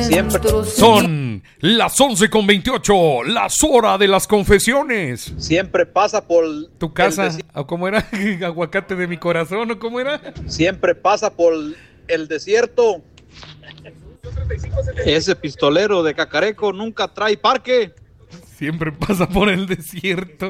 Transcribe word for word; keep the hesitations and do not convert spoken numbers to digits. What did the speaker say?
Siempre. Son las once con veintiocho, las horas de las confesiones. Siempre pasa por tu casa, ¿o cómo era? Aguacate de mi corazón, ¿o cómo era? Siempre pasa por el desierto. Ese pistolero de Cacareco nunca trae parque. Siempre pasa por el desierto.